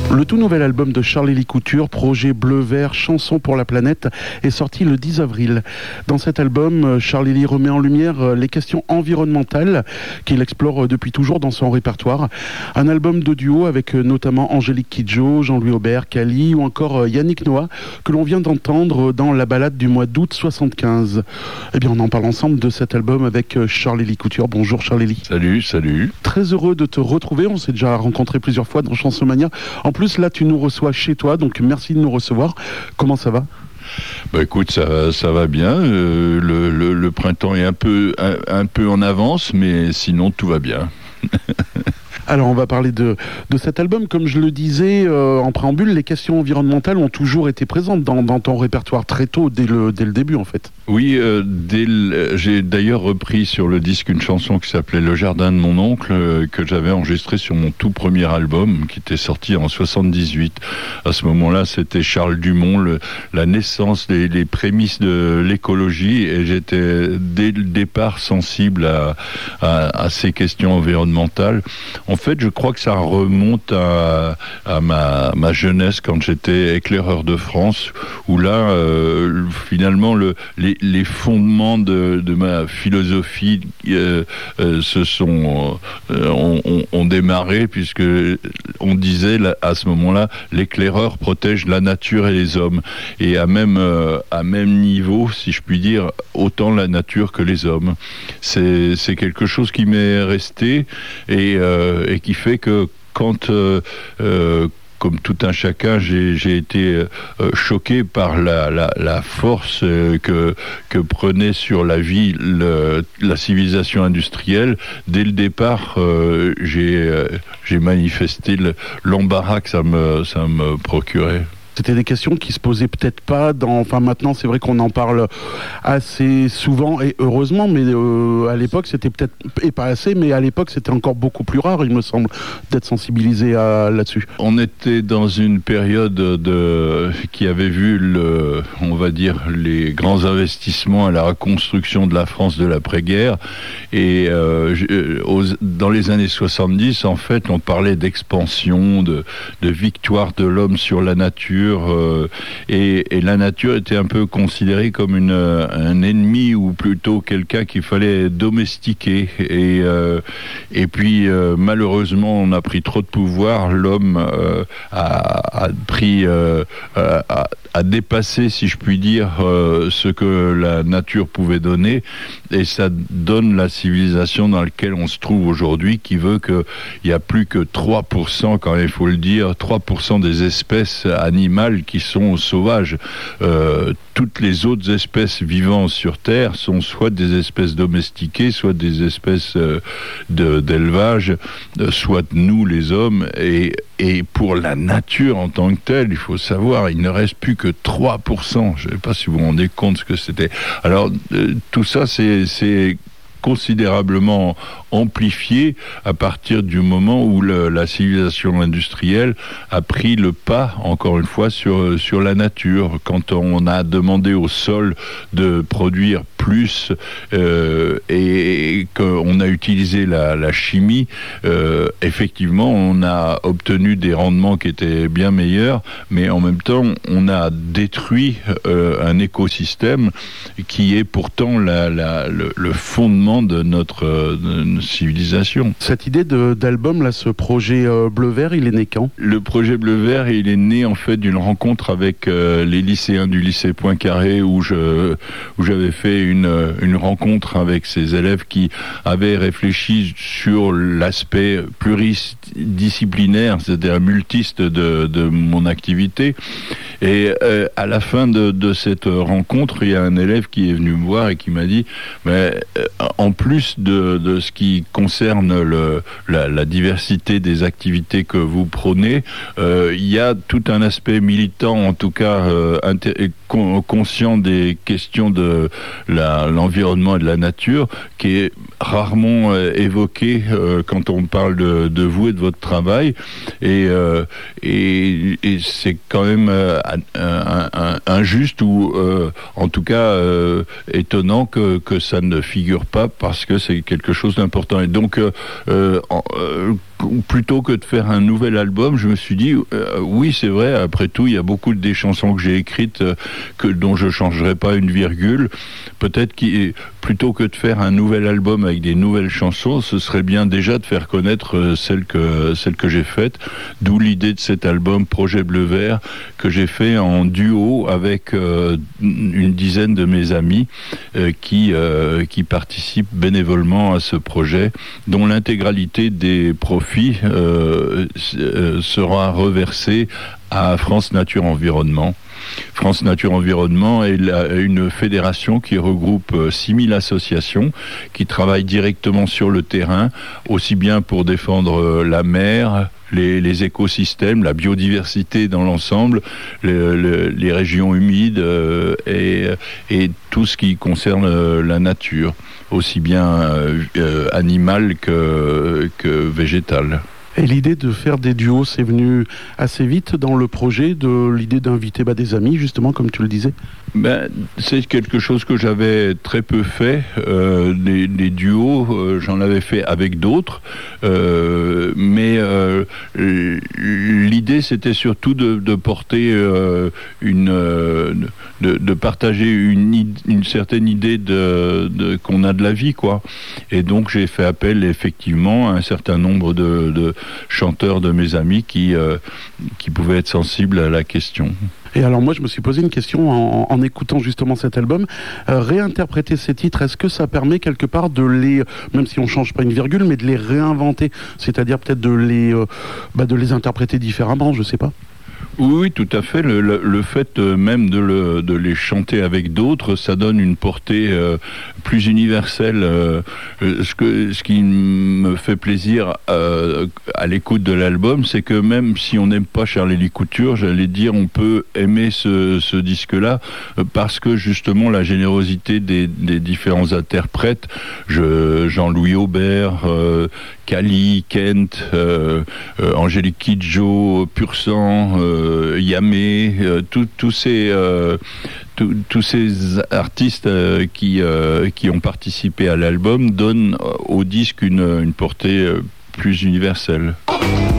Le tout nouvel album de Charlie Couture, projet Bleu-Vert, Chansons pour la planète, est sorti le 10 avril. Dans cet album, Charlie remet en lumière les questions environnementales qu'il explore depuis toujours dans son répertoire. Un album de duo avec notamment Angélique Kidjo, Jean-Louis Aubert, Kali ou encore Yannick Noah, que l'on vient d'entendre dans la balade du mois d'août 75. Eh bien, on en parle ensemble de cet album avec Charlie Couture. Bonjour Charlie. Salut. Très heureux de te retrouver. On s'est déjà rencontrés plusieurs fois dans Chansomania. En plus, là, tu nous reçois chez toi, donc merci de nous recevoir. Comment ça va ? Écoute, ça va bien. Le printemps est un peu en avance, mais sinon tout va bien. Alors on va parler de cet album. Comme je le disais en préambule, les questions environnementales ont toujours été présentes dans ton répertoire très tôt, dès le début en fait. Oui, j'ai d'ailleurs repris sur le disque une chanson qui s'appelait Le Jardin de mon oncle, que j'avais enregistrée sur mon tout premier album, qui était sorti en 78. À ce moment-là, c'était Charles Dumont, la naissance, les prémices de l'écologie, et j'étais dès le départ sensible à ces questions environnementales. En fait, je crois que ça remonte à ma jeunesse, quand j'étais éclaireur de France, où là, finalement, les fondements de ma philosophie ont démarré, puisque on disait à ce moment-là, l'éclaireur protège la nature et les hommes, et à même niveau, si je puis dire, autant la nature que les hommes. C'est quelque chose qui m'est resté, et qui fait que quand comme tout un chacun, j'ai été choqué par la force que prenait sur la vie la civilisation industrielle. Dès le départ, j'ai manifesté l'embarras que ça me procurait. C'était des questions qui se posaient peut-être pas maintenant c'est vrai qu'on en parle assez souvent et heureusement, mais à l'époque c'était peut-être, et pas assez, mais à l'époque c'était encore beaucoup plus rare, il me semble, d'être sensibilisé là-dessus. On était dans une période qui avait vu on va dire, les grands investissements à la reconstruction de la France de l'après-guerre, et dans les années 70, en fait, on parlait d'expansion, de victoire de l'homme sur la nature. Et la nature était un peu considérée comme un ennemi, ou plutôt quelqu'un qu'il fallait domestiquer. Et puis malheureusement, on a pris trop de pouvoir. L'homme a dépassé, si je puis dire, ce que la nature pouvait donner, et ça donne la civilisation dans laquelle on se trouve aujourd'hui, qui veut qu'il n'y a plus que 3%, quand il faut le dire, 3% des espèces animales qui sont sauvages. Toutes les autres espèces vivant sur Terre sont soit des espèces domestiquées, soit des espèces d'élevage, soit nous les hommes, et pour la nature en tant que telle, il faut savoir, il ne reste plus que 3%. Je ne sais pas si vous vous rendez compte ce que c'était. Alors, tout ça, c'est considérablement amplifié à partir du moment où la civilisation industrielle a pris le pas, encore une fois, sur la nature. Quand on a demandé au sol de produire plus et qu'on a utilisé la chimie, effectivement, on a obtenu des rendements qui étaient bien meilleurs, mais en même temps, on a détruit un écosystème qui est pourtant le fondement de notre civilisation. Cette idée d'album, là, ce projet Bleu-Vert, il est né quand ? Le projet Bleu-Vert, il est né en fait d'une rencontre avec les lycéens du lycée Poincaré, où j'avais fait une rencontre avec ces élèves qui avaient réfléchi sur l'aspect pluridisciplinaire, c'est-à-dire multiste de mon activité. Et à la fin de cette rencontre, il y a un élève qui est venu me voir et qui m'a dit, mais en plus de ce qui concerne la diversité des activités que vous prônez, il y a tout un aspect militant, en tout cas conscient des questions de l'environnement et de la nature, qui est rarement évoqué quand on parle de vous et de votre travail, et c'est quand même injuste, ou en tout cas étonnant que ça ne figure pas, parce que c'est quelque chose d'important. Et donc plutôt que de faire un nouvel album, je me suis dit, oui, c'est vrai, après tout, il y a beaucoup des chansons que j'ai écrites dont je ne changerai pas une virgule. Peut-être plutôt que de faire un nouvel album avec des nouvelles chansons, ce serait bien déjà de faire connaître celles que j'ai faites. D'où l'idée de cet album Projet Bleu Vert que j'ai fait en duo avec une dizaine de mes amis qui participent bénévolement à ce projet, dont l'intégralité des profits sera reversée à France Nature Environnement. France Nature Environnement est une fédération qui regroupe 6000 associations qui travaillent directement sur le terrain, aussi bien pour défendre la mer, les écosystèmes, la biodiversité dans l'ensemble, les régions humides et tout ce qui concerne la nature, aussi bien animale que végétale. Et l'idée de faire des duos, c'est venu assez vite dans le projet, de l'idée d'inviter des amis, justement, comme tu le disais? C'est quelque chose que j'avais très peu fait. Les duos, j'en avais fait avec d'autres. Mais l'idée, c'était surtout de porter de partager une certaine idée qu'on a de la vie, quoi. Et donc, j'ai fait appel, effectivement, à un certain nombre de chanteurs de mes amis qui pouvaient être sensibles à la question. Et alors moi je me suis posé une question en écoutant justement cet album, réinterpréter ces titres, est-ce que ça permet quelque part de les, même si on change pas une virgule, mais de les réinventer, c'est-à-dire peut-être de les interpréter différemment, je sais pas. Oui, tout à fait. Le fait même de les chanter avec d'autres, ça donne une portée plus universelle. Ce qui me fait plaisir à l'écoute de l'album, c'est que même si on n'aime pas Charlie Couture, j'allais dire, on peut aimer ce disque-là parce que justement la générosité des différents interprètes, Jean-Louis Aubert, Kali, Kent, Angélique Kidjo, Pur Sang, Yamé, tous ces artistes qui ont participé à l'album donnent au disque une portée plus universelle.